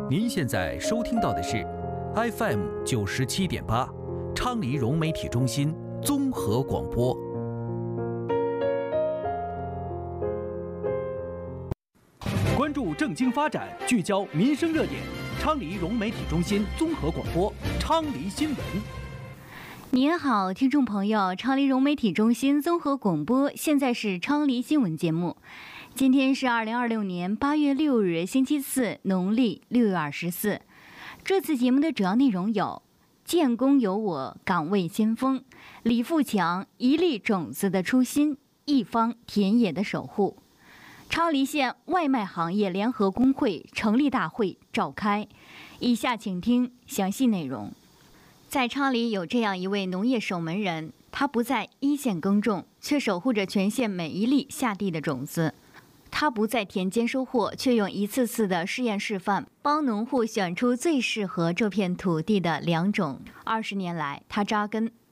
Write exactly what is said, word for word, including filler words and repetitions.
您现在收听到的是 F M 九十七点八，昌黎融媒体中心综合广播。关注政经发展，聚焦民生热点，昌黎融媒体中心综合广播，昌黎新闻。 您好，听众朋友，昌黎融媒体中心综合广播，现在是昌黎新闻节目。今天是二零二六年八月六日，星期四，农历六月二十四。这次节目的主要内容有：建功有我，岗位先锋；李富强一粒种子的初心，一方田野的守护；昌黎县外卖行业联合工会成立大会召开。以下请听详细内容。在昌黎有这样一位农业守门人，他不在一线耕种，却守护着全县每一粒下地的种子。他不在田间收获，却用一次次的试验示范，帮农户选出最适合这片土地的良种。二十年来，他扎根